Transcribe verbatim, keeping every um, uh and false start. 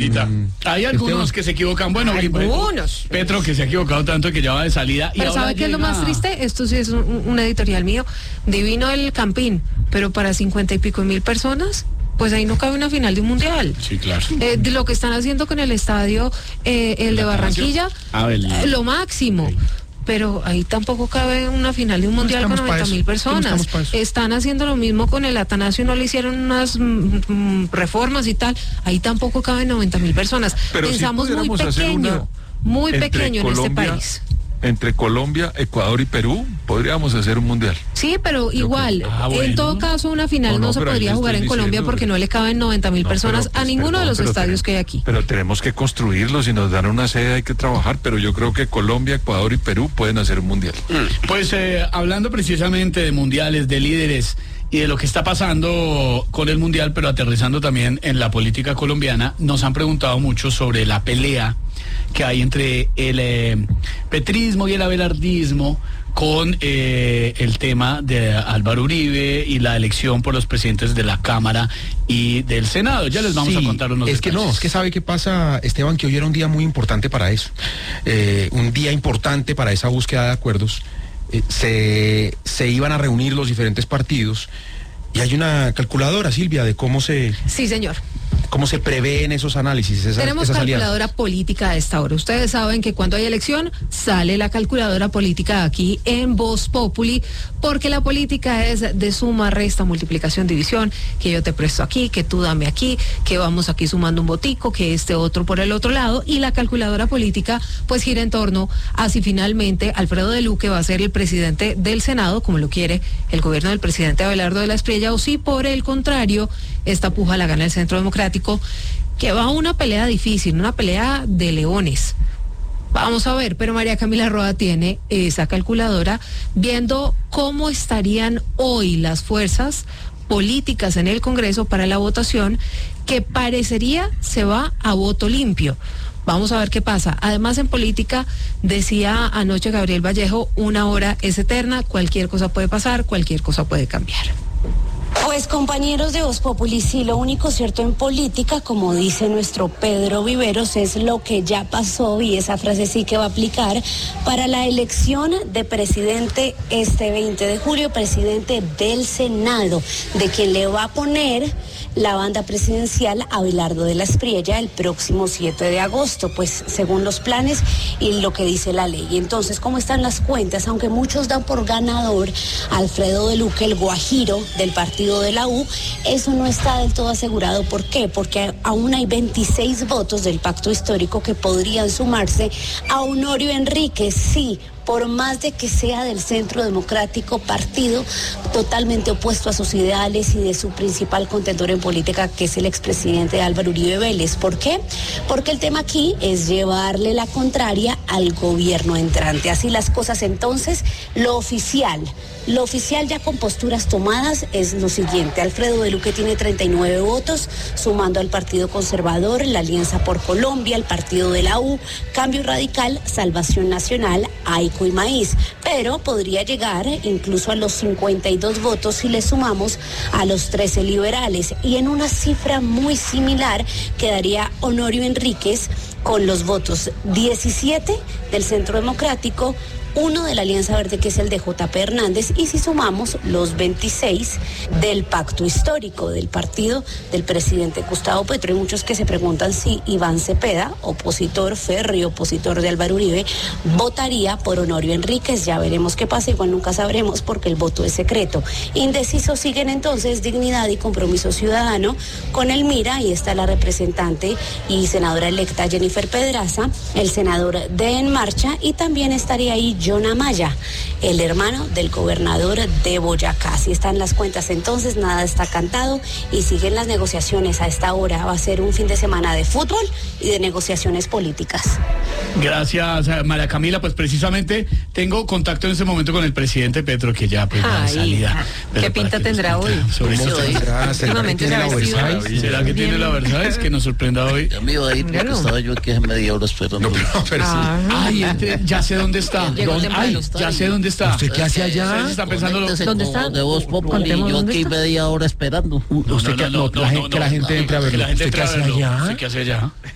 Karencita. Mm. Hay algunos Esteban. que se equivocan. Bueno, Algunos. Petro que se ha equivocado tanto que ya va de salida. Pero y ahora ¿sabe qué es lo llega- más triste? Esto sí es un, un editorial mío. Divino el Campín, pero para cincuenta y pico mil personas, pues ahí no cabe una final de un mundial. Sí, claro. Eh, de lo que están haciendo con el estadio, eh, el de Barranquilla, Ah, el- eh, lo máximo. Pero ahí tampoco cabe una final de un mundial con estamos pa' noventa mil eso, no personas. estamos pa' eso. Están haciendo lo mismo con el Atanasio, no le hicieron unas mm, mm, reformas y tal. Ahí tampoco caben noventa mil personas. Pero sí Pensamos muy pudiéramos hacer pequeño, una muy entre pequeño en este Colombia- país. Entre Colombia, Ecuador y Perú, podríamos hacer un mundial. Sí, pero igual, Ah, en bueno. todo caso una final No, no, no, se pero ahí podría le jugar estoy en Colombia diciendo, porque no le caben noventa mil No, personas pero, a pues, ninguno de perdón, los pero estadios tenemos- que hay aquí. Pero tenemos que construirlos, si nos dan una sede hay que trabajar, pero yo creo que Colombia, Ecuador y Perú pueden hacer un mundial. Pues eh, hablando precisamente de mundiales, de líderes y de lo que está pasando con el mundial, pero aterrizando también en la política colombiana, nos han preguntado mucho sobre la pelea que hay entre el eh, petrismo y el abelardismo con eh, el tema de Álvaro Uribe y la elección por los presidentes de la Cámara y del Senado. Ya les vamos Sí, a contar unos es que no, detalles. es que sabe qué pasa, Esteban, que hoy era un día muy importante para eso. Eh, un día importante para esa búsqueda de acuerdos. Eh, se, se iban a reunir los diferentes partidos y hay una calculadora, Silvia, de cómo se, Sí, señor. cómo se prevén esos análisis, esas, Tenemos esas calculadora alianzas. política a esta hora. Ustedes saben que cuando hay elección sale la calculadora política aquí en Voz Populi, porque la política es de suma, resta, multiplicación, división, que yo te presto aquí, que tú dame aquí, que vamos aquí sumando un botico, que este otro por el otro lado, y la calculadora política pues gira en torno a si finalmente Alfredo de Luque va a ser el presidente del Senado, como lo quiere el gobierno del presidente Abelardo de la Espriella, o si por el contrario esta puja la gana el Centro Democrático, que va a una pelea difícil, una pelea de leones. Vamos a ver, pero María Camila Roa tiene esa calculadora viendo cómo estarían hoy las fuerzas políticas en el Congreso para la votación, que parecería se va a voto limpio. Vamos a ver qué pasa. Además, en política, decía anoche Gabriel Vallejo, una hora es eterna, cualquier cosa puede pasar, cualquier cosa puede cambiar. Pues compañeros de Voz Populi, sí, lo único cierto en política, como dice nuestro Pedro Viveros, es lo que ya pasó, y esa frase sí que va a aplicar para la elección de presidente este veinte de julio, presidente del Senado, de quien le va a poner la banda presidencial a Abelardo de la Espriella el próximo siete de agosto, pues según los planes y lo que dice la ley. Entonces, ¿cómo están las cuentas? Aunque muchos dan por ganador a Alfredo de Luque, el guajiro del partido de la U, eso no está del todo asegurado. ¿Por qué? Porque aún hay veintiséis votos del pacto histórico que podrían sumarse a Honorio Enríquez, sí, por más de que sea del Centro Democrático, partido totalmente opuesto a sus ideales y de su principal contendor en política, que es el expresidente Álvaro Uribe Vélez. ¿Por qué? Porque el tema aquí es llevarle la contraria al gobierno entrante. Así las cosas, entonces, lo oficial, lo oficial ya con posturas tomadas es lo siguiente. Alfredo de Luque tiene treinta y nueve votos, sumando al Partido Conservador, la Alianza por Colombia, el Partido de la U, Cambio Radical, Salvación Nacional, AICO y Maíz, pero podría llegar incluso a los cincuenta y dos votos si le sumamos a los trece liberales, y en una cifra muy similar quedaría Honorio Enríquez con los votos diecisiete del Centro Democrático, uno de la Alianza Verde, que es el de J P Hernández, y si sumamos los veintiséis del pacto histórico del partido del presidente Gustavo Petro. Hay muchos que se preguntan si Iván Cepeda, opositor férreo, opositor de Álvaro Uribe, votaría por Honorio Enríquez. Ya veremos qué pasa, igual nunca sabremos porque el voto es secreto. Indecisos siguen entonces Dignidad y Compromiso Ciudadano con el Mira, y está la representante y senadora electa Jennifer Pedraza, el senador de En Marcha, y también estaría ahí John Amaya, el hermano del gobernador de Boyacá. Así están las cuentas entonces, nada está cantado y siguen las negociaciones. A esta hora va a ser un fin de semana de fútbol y de negociaciones políticas. Gracias, María Camila. Pues precisamente tengo contacto en este momento con el presidente Petro, que ya pues va de Ay, salida. ¿qué Pero pinta para que nos tendrá cuente hoy? sobre ¿Cómo esto. tendrá? ¿Será que Últimamente tiene se la ha vestido Versailles? ¿Será que tiene la verdad? Que nos sorprenda hoy. Ya me iba a ir porque Claro. estaba yo aquí hace media hora esperando. No, pero, pero sí. Ah, Ay, este, ya sé dónde está. Llegó ¿Dónde- temprano. ay, ya sé dónde está. ¿Usted qué hace allá? Ustedes están pensando lo- Conéctese ¿Dónde con está? De Voz Populi, Contemos yo dónde aquí está. media hora esperando. ¿Usted qué- no, la gente- que la gente entre a Que verlo. la gente ¿Usted qué entre a hace verlo. allá? ¿Usted qué hace allá?